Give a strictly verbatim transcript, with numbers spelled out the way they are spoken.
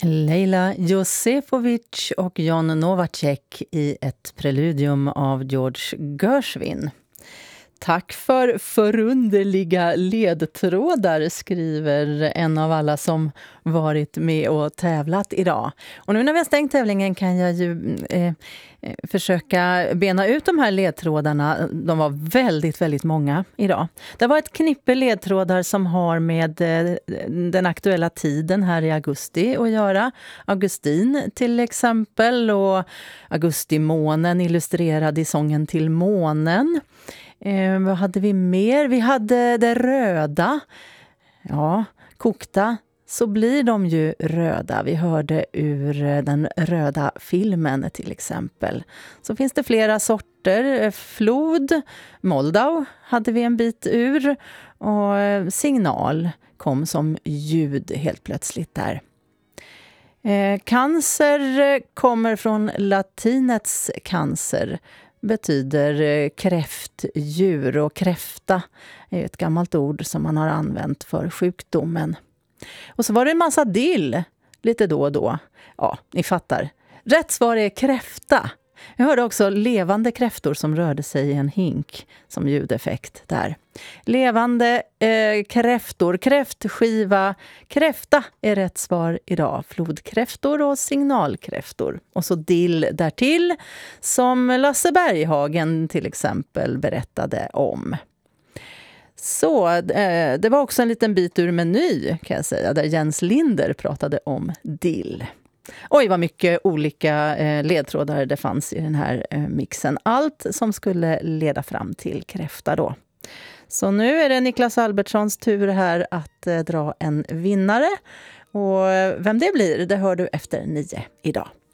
Leila Josefovic och Jon Novacek i ett preludium av George Gershwin. Tack för förunderliga ledtrådar, skriver en av alla som varit med och tävlat idag. Och nu när vi har stängt tävlingen kan jag ju eh, försöka bena ut de här ledtrådarna. De var väldigt, väldigt många idag. Det var ett knippe ledtrådar som har med eh, den aktuella tiden här i augusti att göra. Augustin till exempel, och augustimånen illustrerad i sången till månen. Eh, vad hade vi mer? Vi hade det röda. Ja, kokta så blir de ju röda. Vi hörde ur den röda filmen till exempel. Så finns det flera sorter. Flod, Moldau hade vi en bit ur. Och signal kom som ljud helt plötsligt där. Eh, cancer kommer från latinets cancer. Betyder kräftdjur, och kräfta är ett gammalt ord som man har använt för sjukdomen. Och så var det en massa dill lite då och då. Ja, ni fattar. Rätt svar är kräfta. Jag hörde också levande kräftor som rörde sig i en hink som ljudeffekt där. Levande eh, kräftor, kräftskiva, kräfta är rätt svar idag. Flodkräftor och signalkräftor. Och så dill därtill som Lasse Berghagen till exempel berättade om. Så eh, det var också en liten bit ur Meny kan jag säga, där Jens Linder pratade om dill. Oj, vad mycket olika eh, ledtrådar det fanns i den här eh, mixen. Allt som skulle leda fram till kräfta då. Så nu är det Niklas Albertssons tur här att eh, dra en vinnare. Och vem det blir, det hör du efter nio idag.